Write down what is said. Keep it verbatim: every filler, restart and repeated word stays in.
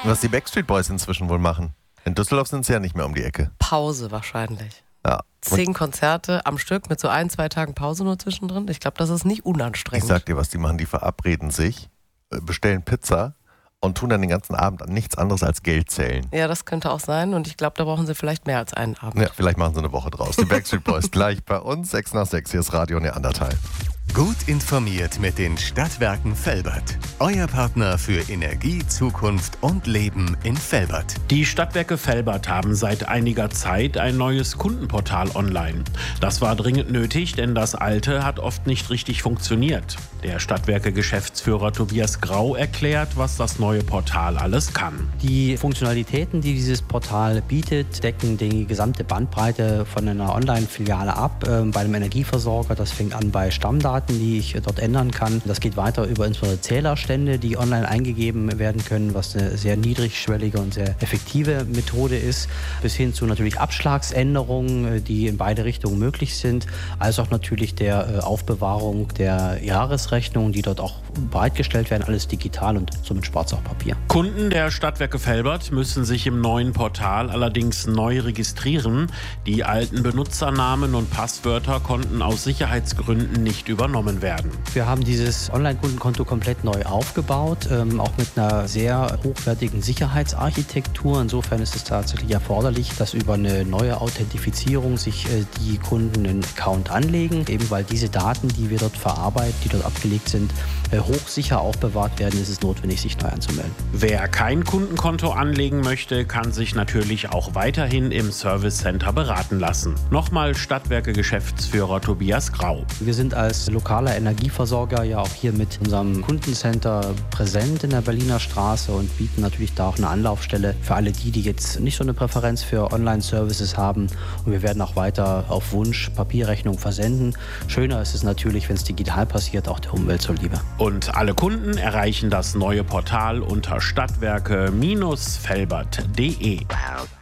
Was die Backstreet Boys inzwischen wohl machen. In Düsseldorf sind sie ja nicht mehr um die Ecke. Pause wahrscheinlich. Ja. Zehn Konzerte am Stück mit so ein, zwei Tagen Pause nur zwischendrin. Ich glaube, das ist nicht unanstrengend. Ich sag dir was, die machen, die verabreden sich, bestellen Pizza und tun dann den ganzen Abend an nichts anderes als Geld zählen. Ja, das könnte auch sein und ich glaube, da brauchen sie vielleicht mehr als einen Abend. Ja, vielleicht machen sie eine Woche draus. Die Backstreet Boys gleich bei uns, sechs nach sechs, hier ist Radio Neandertal. Gut informiert mit den Stadtwerken Velbert. Euer Partner für Energie, Zukunft und Leben in Velbert. Die Stadtwerke Velbert haben seit einiger Zeit ein neues Kundenportal online. Das war dringend nötig, denn das alte hat oft nicht richtig funktioniert. Der Stadtwerke-Geschäftsführer Tobias Grau erklärt, was das neue Portal alles kann. Die Funktionalitäten, die dieses Portal bietet, decken die gesamte Bandbreite von einer Online-Filiale ab. Ähm, bei einem Energieversorger, das fängt an bei Stammdaten, die ich dort ändern kann. Das geht weiter über insbesondere Zählerstände, die online eingegeben werden können, was eine sehr niedrigschwellige und sehr effektive Methode ist, bis hin zu natürlich Abschlagsänderungen, die in beide Richtungen möglich sind, als auch natürlich der Aufbewahrung der Jahresrechnungen, die dort auch bereitgestellt werden, alles digital und somit spart es auch Papier. Kunden der Stadtwerke Velbert müssen sich im neuen Portal allerdings neu registrieren. Die alten Benutzernamen und Passwörter konnten aus Sicherheitsgründen nicht übernommen werden. Wir haben dieses Online-Kundenkonto komplett neu aufgebaut, ähm, auch mit einer sehr hochwertigen Sicherheitsarchitektur. Insofern ist es tatsächlich erforderlich, dass über eine neue Authentifizierung sich äh, die Kunden einen Account anlegen, eben weil diese Daten, die wir dort verarbeiten, die dort abgelegt sind, äh, hochsicher aufbewahrt werden, ist es notwendig, sich neu anzumelden. Wer kein Kundenkonto anlegen möchte, kann sich natürlich auch weiterhin im Service Center beraten lassen. Nochmal Stadtwerke-Geschäftsführer Tobias Grau. Wir sind als lokaler Energieversorger ja auch hier mit unserem Kundencenter präsent in der Berliner Straße und bieten natürlich da auch eine Anlaufstelle für alle die, die jetzt nicht so eine Präferenz für Online-Services haben. Und wir werden auch weiter auf Wunsch Papierrechnungen versenden. Schöner ist es natürlich, wenn es digital passiert, auch der Umwelt zuliebe. Und alle Kunden erreichen das neue Portal unter stadtwerke Bindestrich velbert punkt de.